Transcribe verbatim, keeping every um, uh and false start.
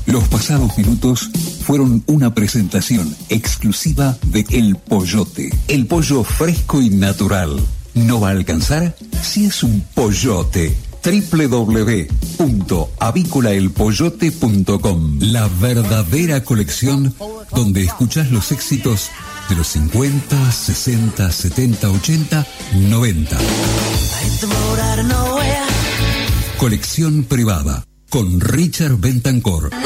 Los pasados minutos fueron una presentación exclusiva de El Pollote. El pollo fresco y natural. ¿No va a alcanzar? Si es un pollote. doble u doble u doble u punto avícola el pollote punto com. La verdadera colección donde escuchás los éxitos de los cincuenta, sesenta, setenta, ochenta, noventa. Colección privada con Richard Bentancor.